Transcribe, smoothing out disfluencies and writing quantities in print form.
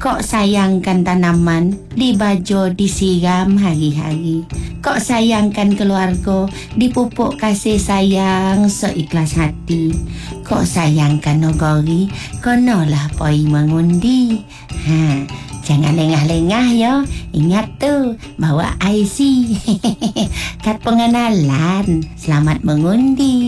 Kok sayangkan tanaman, dibajo disiram hari-hari. Kok sayangkan keluarga, dipupuk kasih sayang seikhlas hati. Kok sayangkan nogori, konolah poi mengundi. Jangan lengah-lengah ya. Ingat tu, bawa IC. Kad pengenalan. Selamat mengundi.